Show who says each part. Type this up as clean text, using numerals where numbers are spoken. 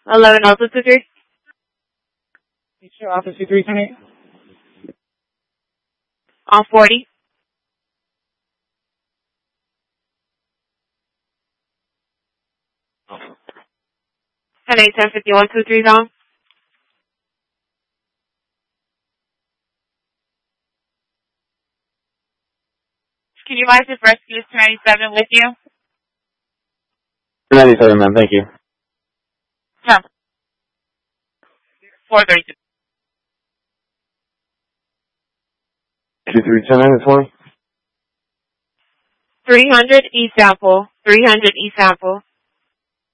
Speaker 1: 11-0-2-3.
Speaker 2: Office 2328.
Speaker 1: On 40. 10-8-10-51-2-3 on. Can you license rescue 297 with you?
Speaker 3: 297, ma'am. Thank you.
Speaker 1: No. 432.
Speaker 3: 2310 for me.
Speaker 1: 300 E-sample. 300 E-sample.